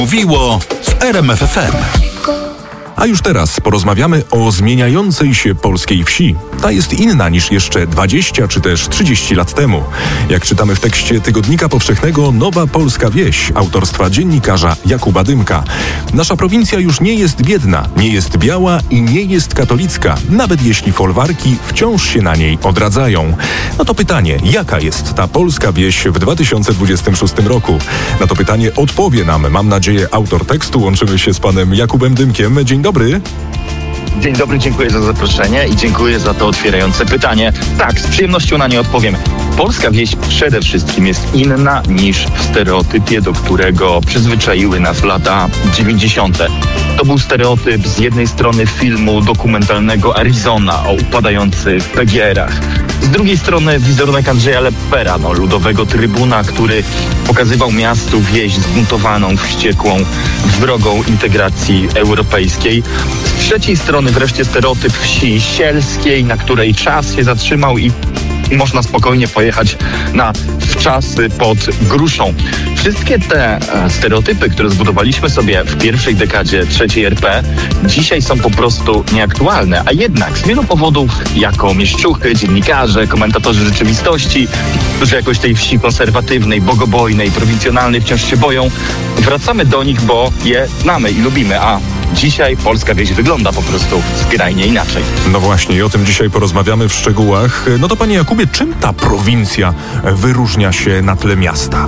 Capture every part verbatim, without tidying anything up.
Mówiło w R M F F M. A już teraz porozmawiamy o zmieniającej się polskiej wsi. Ta jest inna niż jeszcze dwadzieścia czy też trzydzieści lat temu. Jak czytamy w tekście Tygodnika Powszechnego Nowa Polska Wieś autorstwa dziennikarza Jakuba Dymka. Nasza prowincja już nie jest biedna, nie jest biała i nie jest katolicka, nawet jeśli folwarki wciąż się na niej odradzają. No to pytanie, jaka jest ta polska wieś w dwa tysiące dwudziestym szóstym roku? Na to pytanie odpowie nam, mam nadzieję, autor tekstu. Łączymy się z panem Jakubem Dymkiem. Dzień dobry. Dzień dobry, dziękuję za zaproszenie i dziękuję za to otwierające pytanie. Tak, z przyjemnością na nie odpowiem. Polska wieś przede wszystkim jest inna niż w stereotypie, do którego przyzwyczaiły nas lata dziewięćdziesiąte. To był stereotyp z jednej strony filmu dokumentalnego Arizona o upadających P G R-ach. Z drugiej strony wizerunek Andrzeja Leppera, no, ludowego trybuna, który pokazywał miastu wieś zbuntowaną, wściekłą, wrogą integracji europejskiej. Z trzeciej strony wreszcie stereotyp wsi sielskiej, na której czas się zatrzymał i można spokojnie pojechać na wczasy pod Gruszą. Wszystkie te stereotypy, które zbudowaliśmy sobie w pierwszej dekadzie trzeciej R P, dzisiaj są po prostu nieaktualne. A jednak z wielu powodów, jako mieszczuchy, dziennikarze, komentatorzy rzeczywistości, którzy jakoś tej wsi konserwatywnej, bogobojnej, prowincjonalnej wciąż się boją, wracamy do nich, bo je znamy i lubimy, a dzisiaj polska wieś wygląda po prostu skrajnie inaczej. No właśnie, i o tym dzisiaj porozmawiamy w szczegółach. No to panie Jakubie, czym ta prowincja wyróżnia się na tle miasta?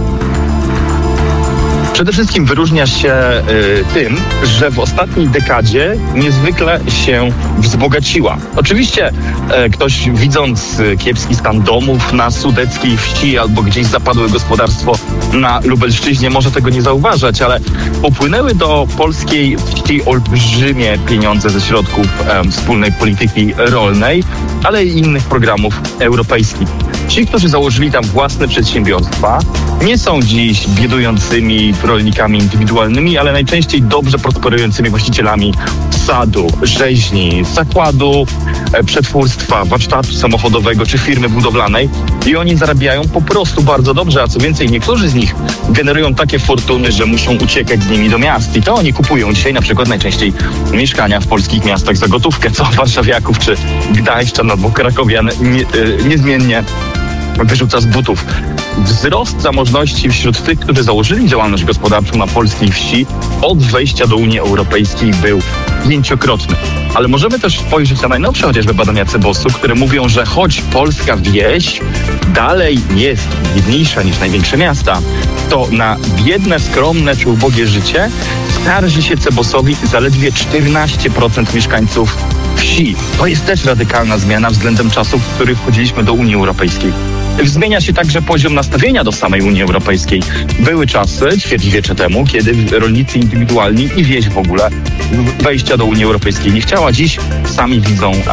Przede wszystkim wyróżnia się y, tym, że w ostatniej dekadzie niezwykle się wzbogaciła. Oczywiście y, ktoś widząc y, kiepski stan domów na sudeckiej wsi albo gdzieś zapadłe gospodarstwo na Lubelszczyźnie może tego nie zauważać, ale popłynęły do polskiej wsi olbrzymie pieniądze ze środków y, wspólnej polityki rolnej, ale i innych programów europejskich. Ci, którzy założyli tam własne przedsiębiorstwa, nie są dziś biedującymi rolnikami indywidualnymi, ale najczęściej dobrze prosperującymi właścicielami sadu, rzeźni, zakładu, przetwórstwa, warsztatu samochodowego czy firmy budowlanej i oni zarabiają po prostu bardzo dobrze, a co więcej, niektórzy z nich generują takie fortuny, że muszą uciekać z nimi do miast i to oni kupują dzisiaj na przykład najczęściej mieszkania w polskich miastach za gotówkę, co warszawiaków czy gdańszczan albo krakowian nie, niezmiennie wyrzuca z butów. Wzrost zamożności wśród tych, którzy założyli działalność gospodarczą na polskiej wsi od wejścia do Unii Europejskiej był pięciokrotny. Ale możemy też spojrzeć na najnowsze chociażby badania Cebosu, które mówią, że choć polska wieś dalej jest biedniejsza niż największe miasta, to na biedne, skromne czy ubogie życie skarży się Cebosowi zaledwie czternaście procent mieszkańców wsi. To jest też radykalna zmiana względem czasów, w których wchodziliśmy do Unii Europejskiej. Zmienia się także poziom nastawienia do samej Unii Europejskiej. Były czasy, ćwierćwiecze temu, kiedy rolnicy indywidualni i wieś w ogóle wejścia do Unii Europejskiej nie chciała. Dziś sami widzą e,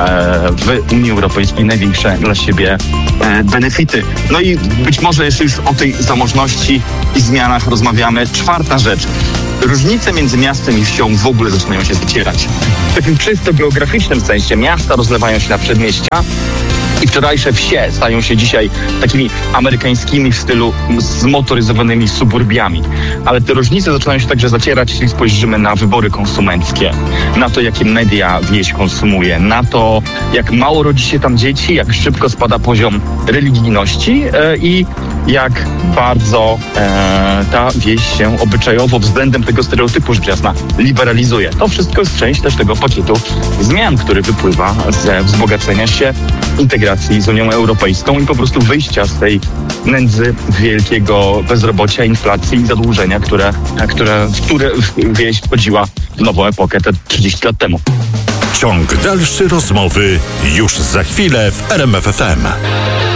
w Unii Europejskiej największe dla siebie e, benefity. No i być może jeszcze już o tej zamożności i zmianach rozmawiamy. Czwarta rzecz. Różnice między miastem i wsią w ogóle zaczynają się zacierać. W takim czysto geograficznym sensie miasta rozlewają się na przedmieścia i wczorajsze wsie stają się dzisiaj takimi amerykańskimi w stylu zmotoryzowanymi suburbiami. Ale te różnice zaczynają się także zacierać, jeśli spojrzymy na wybory konsumenckie, na to, jakie media wieś konsumuje, na to, jak mało rodzi się tam dzieci, jak szybko spada poziom religijności e, i jak bardzo e, ta wieś się obyczajowo względem tego stereotypu rzecz jasna liberalizuje. To wszystko jest część też tego pakietu zmian, który wypływa ze wzbogacenia się, integracji z Unią Europejską i po prostu wyjścia z tej nędzy, wielkiego bezrobocia, inflacji i zadłużenia, które, które, w które wieś wchodziła w nową epokę te trzydzieści lat temu. Ciąg dalszy rozmowy już za chwilę w R M F F M.